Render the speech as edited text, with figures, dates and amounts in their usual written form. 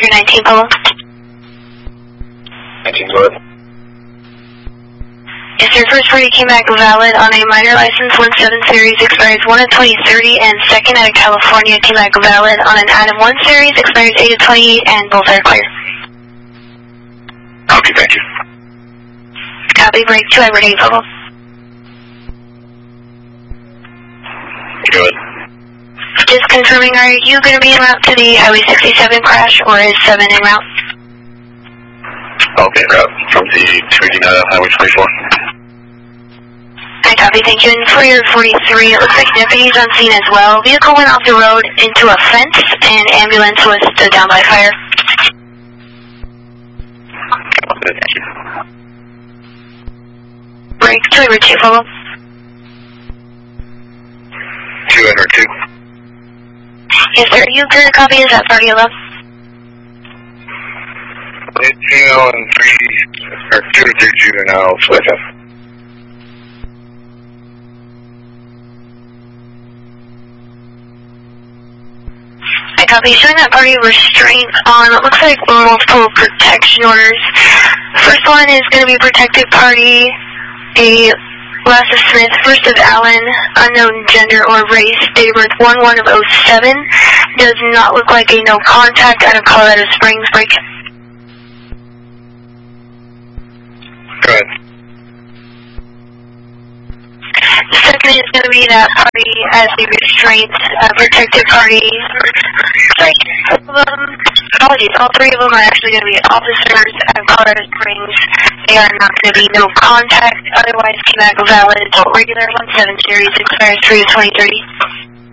19 Polo. 19, go ahead. Yes, sir. First party came back valid on a minor license, 17 series, expires 1 of 2030, and second out of California came back valid on an Adam 1 series, expires 8 of 28, and both are clear. Okay, thank you. Copy, break 2, Edward 8 Polo. Go ahead. Just confirming, are you going to be en route to the Highway 67 crash, or is 7 en route? Okay, route from the 289 Highway 24. I copy, thank you. And for your 43, it looks like deputies on scene as well. Vehicle went off the road into a fence, and ambulance was stood down by fire. Okay, thank you. Break 2, Edward 2 Polo. 2 Edward 2. Yes, sir. You clear a copy? Is that party alone? Juvenile and 2 to 3 juveniles with us. I copy. Showing that party restraint on, it looks like multiple protection orders. First one is going to be protected party, a last of Smith, first of Allen, unknown gender or race, date of birth 1/1 of 07, does not look like a no contact out of Colorado Springs. Break. Go ahead. The second is going to be that party as the restraint, protected party. Sorry, apologies, all three of them are actually going to be officers at Colorado Springs. They are not going to be no contact, otherwise came back valid, regular 17 series, expires 3 of 2030.